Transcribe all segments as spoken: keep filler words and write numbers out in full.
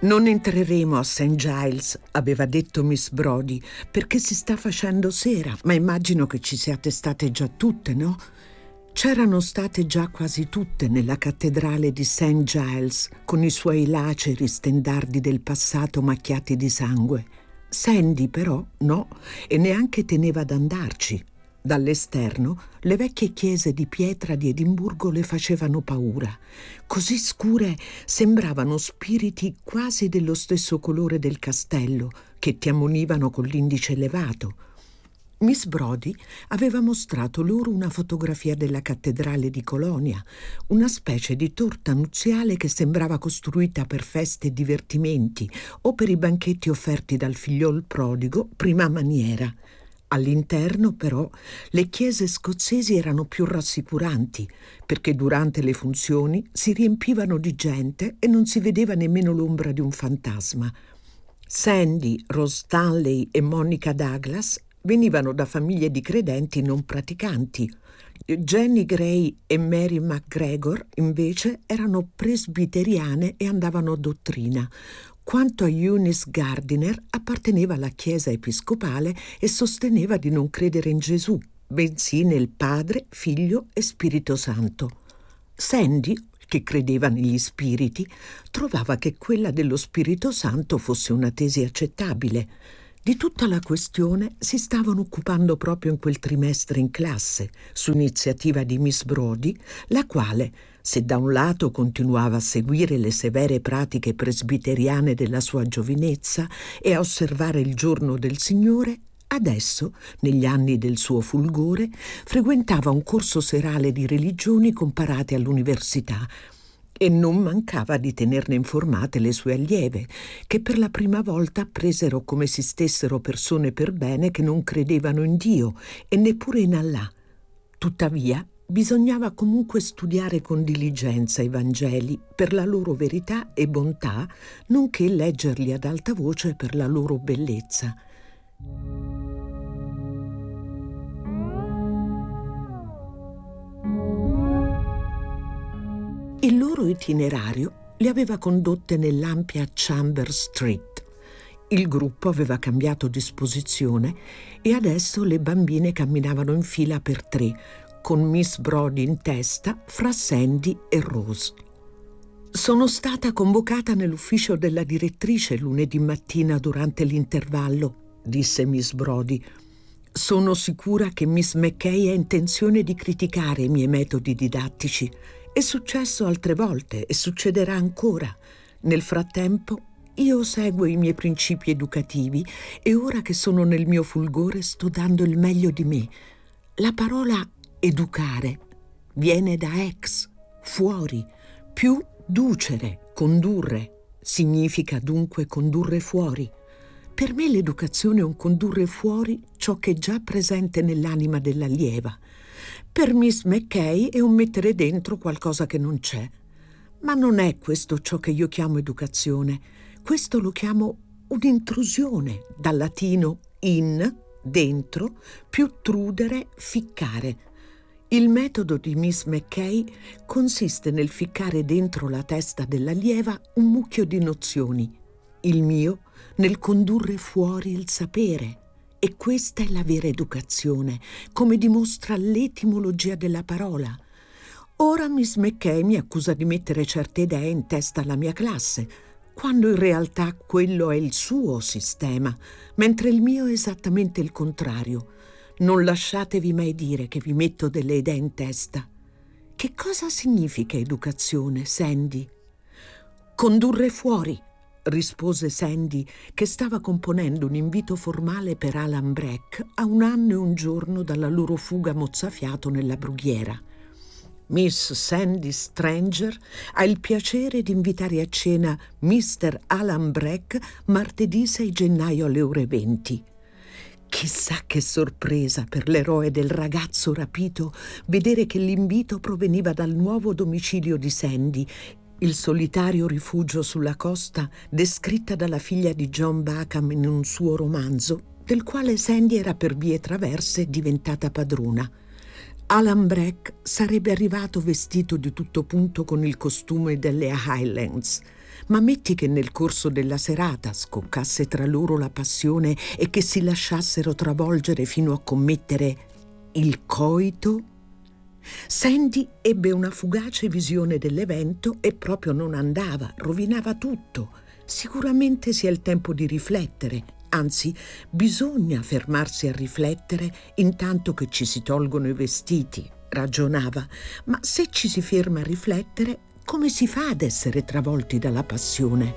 Non entreremo a Saint Giles, aveva detto Miss Brodie, perché si sta facendo sera, ma immagino che ci siate state già tutte, no? C'erano state già quasi tutte nella cattedrale di Saint Giles, con i suoi laceri stendardi del passato macchiati di sangue. Sandy però no, e neanche teneva ad andarci. Dall'esterno le vecchie chiese di pietra di Edimburgo le facevano paura. Così scure sembravano spiriti quasi dello stesso colore del castello, che ti ammonivano con l'indice elevato. Miss Brodie aveva mostrato loro una fotografia della cattedrale di Colonia, una specie di torta nuziale che sembrava costruita per feste e divertimenti o per i banchetti offerti dal figliol prodigo prima maniera. All'interno, però, le chiese scozzesi erano più rassicuranti, perché durante le funzioni si riempivano di gente e non si vedeva nemmeno l'ombra di un fantasma. Sandy, Rose Stanley e Monica Douglas venivano da famiglie di credenti non praticanti. Jenny Gray e Mary McGregor, invece, erano presbiteriane e andavano a dottrina. Quanto a Eunice Gardiner, apparteneva alla Chiesa episcopale e sosteneva di non credere in Gesù, bensì nel Padre, Figlio e Spirito Santo. Sandy, che credeva negli spiriti, trovava che quella dello Spirito Santo fosse una tesi accettabile. Di tutta la questione si stavano occupando proprio in quel trimestre in classe, su iniziativa di Miss Brodie, la quale, se da un lato continuava a seguire le severe pratiche presbiteriane della sua giovinezza e a osservare il giorno del Signore, adesso, negli anni del suo fulgore, frequentava un corso serale di religioni comparate all'università e non mancava di tenerne informate le sue allieve, che per la prima volta presero come si stessero persone per bene che non credevano in Dio e neppure in Allah. Tuttavia, bisognava comunque studiare con diligenza i Vangeli per la loro verità e bontà, nonché leggerli ad alta voce per la loro bellezza. Il loro itinerario le aveva condotte nell'ampia Chambers Street. Il gruppo aveva cambiato disposizione e adesso le bambine camminavano in fila per tre, con Miss Brodie in testa fra Sandy e Rose. Sono stata convocata nell'ufficio della direttrice lunedì mattina durante l'intervallo, disse Miss Brodie. Sono sicura che Miss McKay ha intenzione di criticare i miei metodi didattici. È successo altre volte e succederà ancora. Nel frattempo io seguo i miei principi educativi e ora che sono nel mio fulgore sto dando il meglio di me. La parola educare viene da ex, fuori, più ducere, condurre. Significa dunque condurre fuori. Per me l'educazione è un condurre fuori ciò che è già presente nell'anima dell'allieva. Per Miss McKay è un mettere dentro qualcosa che non c'è. Ma non è questo ciò che io chiamo educazione. Questo lo chiamo un'intrusione, dal latino in, dentro, più trudere, ficcare. Il metodo di Miss McKay consiste nel ficcare dentro la testa dell'allieva un mucchio di nozioni. Il mio nel condurre fuori il sapere. E questa è la vera educazione, come dimostra l'etimologia della parola. Ora Miss McKay mi accusa di mettere certe idee in testa alla mia classe, quando in realtà quello è il suo sistema, mentre il mio è esattamente il contrario. Non lasciatevi mai dire che vi metto delle idee in testa. Che cosa significa educazione, Sandy? Condurre fuori, rispose Sandy, che stava componendo un invito formale per Alan Breck a un anno e un giorno dalla loro fuga mozzafiato nella brughiera. Miss Sandy Stranger ha il piacere di invitare a cena mister Alan Breck martedì sei gennaio alle ore venti. Chissà che sorpresa per l'eroe del ragazzo rapito vedere che l'invito proveniva dal nuovo domicilio di Sandy, il solitario rifugio sulla costa descritta dalla figlia di John Backham in un suo romanzo, del quale Sandy era per vie traverse diventata padrona. Alan Breck sarebbe arrivato vestito di tutto punto con il costume delle Highlands. ma metti che nel corso della serata scoccasse tra loro la passione e che si lasciassero travolgere fino a commettere il coito? Sandy ebbe una fugace visione dell'evento e proprio non andava, rovinava tutto. Sicuramente sia il tempo di riflettere, anzi, bisogna fermarsi a riflettere intanto che ci si tolgono i vestiti, ragionava. Ma se ci si ferma a riflettere, come si fa ad essere travolti dalla passione?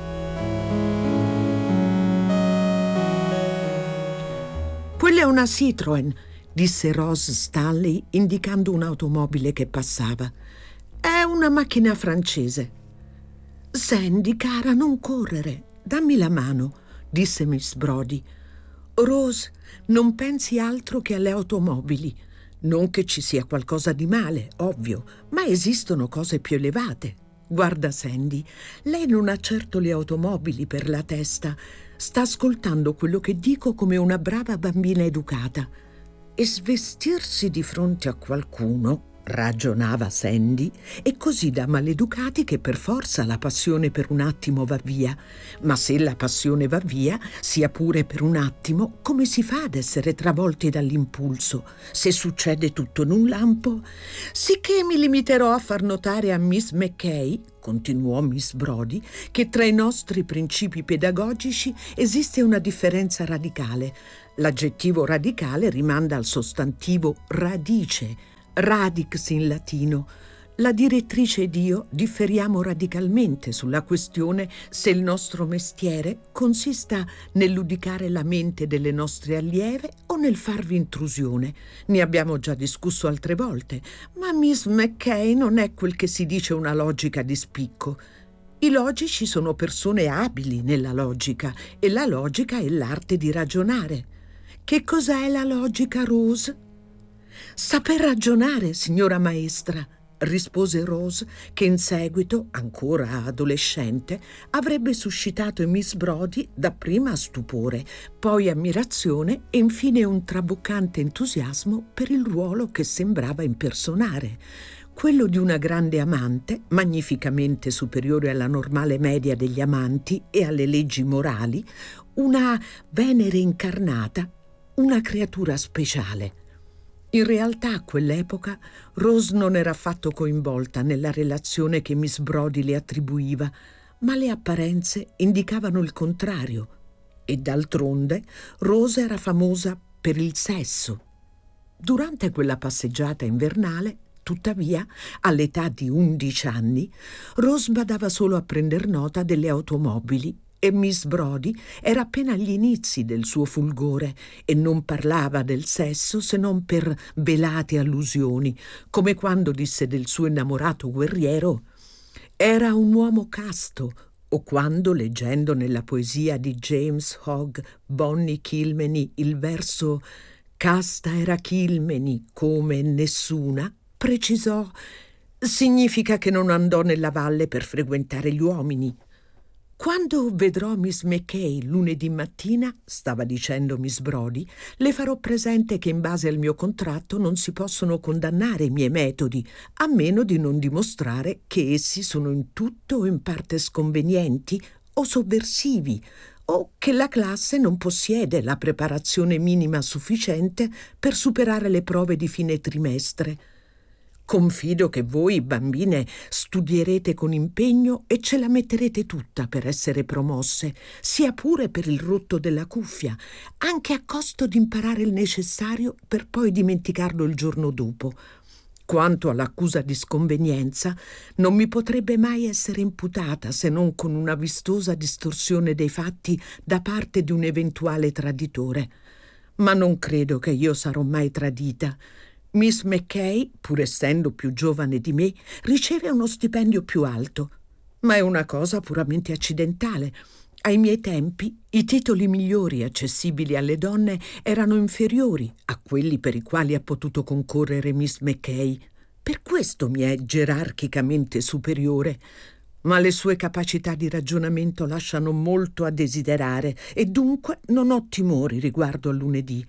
Quella è una Citroën, disse Rose Stanley indicando un'automobile che passava. È una macchina francese. Sandy, cara, non correre, dammi la mano, disse Miss Brodie. Rose, non pensi altro che alle automobili. Non che ci sia qualcosa di male, ovvio, ma esistono cose più elevate. Guarda, Sandy, lei non ha certo le automobili per la testa. Sta ascoltando quello che dico come una brava bambina educata. E svestirsi di fronte a qualcuno, ragionava Sandy, è così da maleducati che per forza la passione per un attimo va via. Ma se la passione va via, sia pure per un attimo, come si fa ad essere travolti dall'impulso? Se succede tutto in un lampo? Sicché mi limiterò a far notare a Miss McKay, continuò Miss Brodie, che tra i nostri principi pedagogici esiste una differenza radicale. L'aggettivo radicale rimanda al sostantivo radice, radix in latino. La direttrice ed io differiamo radicalmente sulla questione se il nostro mestiere consista nell'udicare la mente delle nostre allieve o nel farvi intrusione. Ne abbiamo già discusso altre volte, ma Miss McKay non è quel che si dice una logica di spicco. I logici sono persone abili nella logica e la logica è l'arte di ragionare. Che cos'è la logica, Rose? Saper ragionare, signora maestra, rispose Rose, che in seguito, ancora adolescente, avrebbe suscitato in Miss Brodie dapprima stupore, poi ammirazione e infine un traboccante entusiasmo per il ruolo che sembrava impersonare, quello di una grande amante, magnificamente superiore alla normale media degli amanti e alle leggi morali, una Venere incarnata, una creatura speciale. In realtà a quell'epoca Rose non era affatto coinvolta nella relazione che Miss Brodie le attribuiva, ma le apparenze indicavano il contrario. E d'altronde Rose era famosa per il sesso. Durante quella passeggiata invernale, tuttavia, all'età di undici anni, Rose badava solo a prender nota delle automobili e Miss Brodie era appena agli inizi del suo fulgore e non parlava del sesso se non per velate allusioni, come quando disse del suo innamorato guerriero «Era un uomo casto», o quando, leggendo nella poesia di James Hogg Bonnie Kilmeny il verso «Casta era Kilmeny come nessuna», precisò «Significa che non andò nella valle per frequentare gli uomini». «Quando vedrò Miss McKay lunedì mattina», stava dicendo Miss Brodie, «le farò presente che in base al mio contratto non si possono condannare i miei metodi, a meno di non dimostrare che essi sono in tutto o in parte sconvenienti o sovversivi, o che la classe non possiede la preparazione minima sufficiente per superare le prove di fine trimestre. Confido che voi, bambine, studierete con impegno e ce la metterete tutta per essere promosse, sia pure per il rotto della cuffia, anche a costo di imparare il necessario per poi dimenticarlo il giorno dopo. Quanto all'accusa di sconvenienza, non mi potrebbe mai essere imputata se non con una vistosa distorsione dei fatti da parte di un eventuale traditore. Ma non credo che io sarò mai tradita. Miss McKay, pur essendo più giovane di me, riceve uno stipendio più alto, ma è una cosa puramente accidentale. Ai miei tempi i titoli migliori accessibili alle donne erano inferiori a quelli per i quali ha potuto concorrere Miss McKay. Per questo mi è gerarchicamente superiore, ma le sue capacità di ragionamento lasciano molto a desiderare e dunque non ho timori riguardo al lunedì.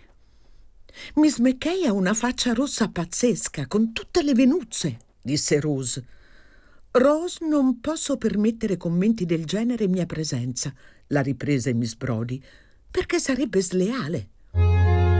Miss McKay ha una faccia rossa pazzesca, con tutte le venuzze, disse Rose. Rose, non posso permettere commenti del genere in mia presenza, la riprese Miss Brodie, perché sarebbe sleale.